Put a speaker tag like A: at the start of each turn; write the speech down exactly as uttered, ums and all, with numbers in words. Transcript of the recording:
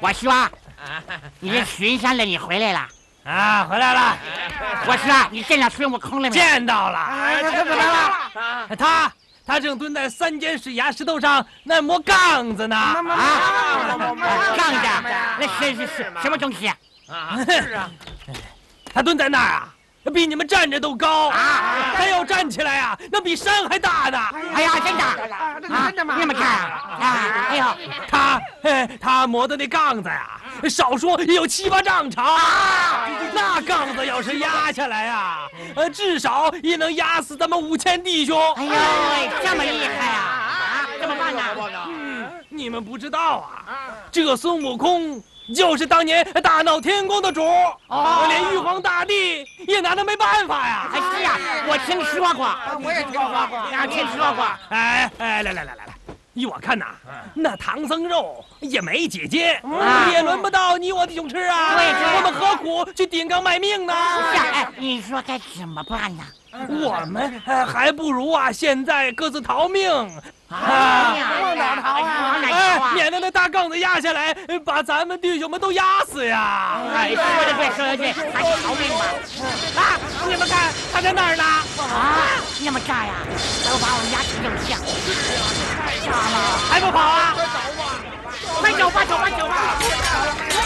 A: 我说，你这巡山的你回来了
B: 啊，回来了。
A: 我说，你见到孙悟空了没？
B: 见到了。
A: 哎，他怎么了？
B: 他他正蹲在三间水崖石头上那磨杠子呢。啊，
A: 杠子？那是是是什么东西？
C: 啊，是啊。
B: 他蹲在那儿啊，比你们站着都高啊！他要站起来啊，那比山还大呢！
A: 哎呀，真的啊，真的吗？那么大啊！哎呦，
B: 他哎，他磨的那杠子呀，少说也有七八丈长啊！那杠子要是压下来呀，呃，至少也能压死咱们五千弟兄！
A: 哎呦喂，这么厉害啊！啊，怎么办呢？
B: 嗯，你们不知道啊，这孙悟空。就是当年大闹天宫的主，哦、连玉皇大帝也拿他没办法呀！
A: 哎，是呀，我听说过，
C: 我也听说过，
A: 啊，听说过。
B: 哎哎，来来来来来，依我看呐，那唐僧肉也没姐姐，嗯、也轮不到你我弟兄吃啊！
A: 对，
B: 我们何苦去顶缸卖命呢？
A: 哎，你说该怎么办呢？
B: 我们呃还不如啊，现在各自逃命
A: 啊！往哪逃啊？
B: 哎，免得那大杠子压下来，把咱们弟兄们都压死呀！
A: 哎，说的对，说的对，还是逃命吧！
B: 啊，你们看，他在那儿呢！
A: 啊，那么大呀，都把我们压成肉酱！
B: 太大了，还不跑啊？
A: 快走吧，走吧，走吧！